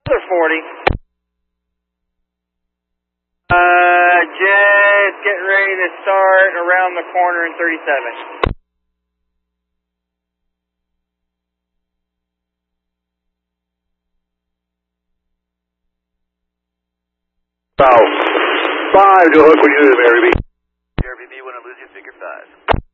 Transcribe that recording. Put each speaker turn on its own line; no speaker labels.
Another 40. Just getting ready to start around the corner in 37.
About 5 to hook when you do the Mary B.
RVB, want to lose you, figure 5.